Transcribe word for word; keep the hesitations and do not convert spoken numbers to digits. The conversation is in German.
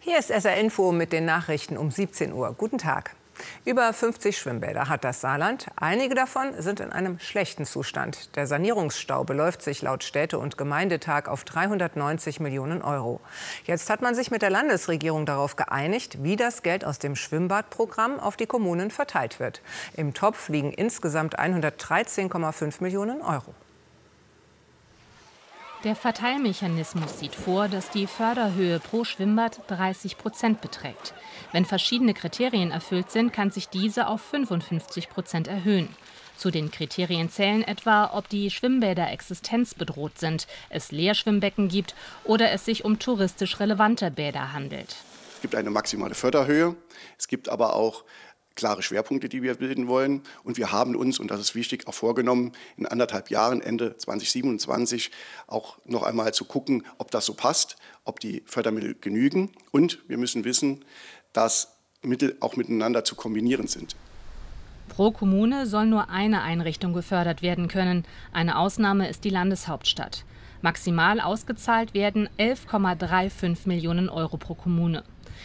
Hier ist S R Info mit den Nachrichten um siebzehn Uhr. Guten Tag. Über fünfzig Schwimmbäder hat das Saarland. Einige davon sind in einem schlechten Zustand. Der Sanierungsstau beläuft sich laut Städte- und Gemeindetag auf dreihundertneunzig Millionen Euro. Jetzt hat man sich mit der Landesregierung darauf geeinigt, wie das Geld aus dem Schwimmbadprogramm auf die Kommunen verteilt wird. Im Topf liegen insgesamt hundertdreizehn Komma fünf Millionen Euro. Der Verteilmechanismus sieht vor, dass die Förderhöhe pro Schwimmbad dreißig Prozent beträgt. Wenn verschiedene Kriterien erfüllt sind, kann sich diese auf fünfundfünfzig Prozent erhöhen. Zu den Kriterien zählen etwa, ob die Schwimmbäder existenzbedroht sind, es Leerschwimmbecken gibt oder es sich um touristisch relevante Bäder handelt. Es gibt eine maximale Förderhöhe, es gibt aber auch klare Schwerpunkte, die wir bilden wollen. Und wir haben uns, und das ist wichtig, auch vorgenommen, in anderthalb Jahren, Ende zweitausendsiebenundzwanzig, auch noch einmal zu gucken, ob das so passt, ob die Fördermittel genügen. Und wir müssen wissen, dass Mittel auch miteinander zu kombinieren sind. Pro Kommune soll nur eine Einrichtung gefördert werden können. Eine Ausnahme ist die Landeshauptstadt. Maximal ausgezahlt werden elf Komma fünfunddreißig Millionen Euro pro Kommune.